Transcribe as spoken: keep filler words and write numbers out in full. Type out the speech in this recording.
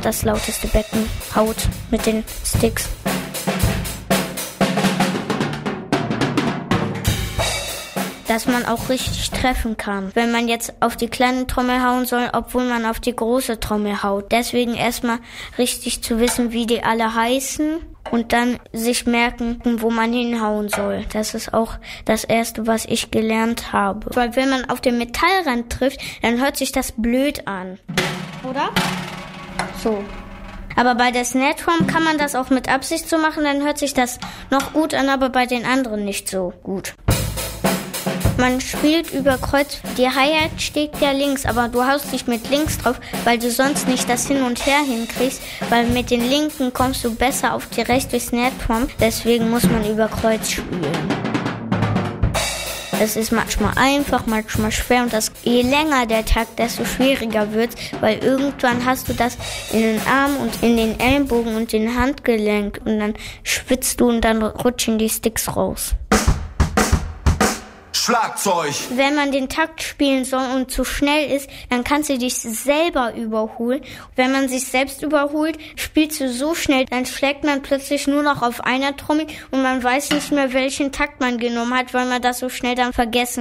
das lauteste Becken haut mit den Sticks. Dass man auch richtig treffen kann, wenn man jetzt auf die kleine Trommel hauen soll, obwohl man auf die große Trommel haut. Deswegen erstmal richtig zu wissen, wie die alle heißen und dann sich merken, wo man hinhauen soll. Das ist auch das Erste, was ich gelernt habe. Weil wenn man auf den Metallrand trifft, dann hört sich das blöd an. Oder? So. Aber bei der Snare Drum kann man das auch mit Absicht so machen, dann hört sich das noch gut an, aber bei den anderen nicht so gut. Man spielt über Kreuz. Die Hi-Hat steht ja links, aber du haust nicht mit links drauf, weil du sonst nicht das Hin und Her hinkriegst, weil mit den linken kommst du besser auf die rechte Snare Drum. Deswegen muss man über Kreuz spielen. Es ist manchmal einfach, manchmal schwer und das, je länger der Takt, desto schwieriger wird's, weil irgendwann hast du das in den Armen und in den Ellenbogen und den Handgelenk und dann schwitzt du und dann rutschen die Sticks raus. Schlagzeug. Wenn man den Takt spielen soll und zu schnell ist, dann kannst du dich selber überholen. Wenn man sich selbst überholt, spielst du so schnell, dann schlägt man plötzlich nur noch auf einer Trommel und man weiß nicht mehr, welchen Takt man genommen hat, weil man das so schnell dann vergessen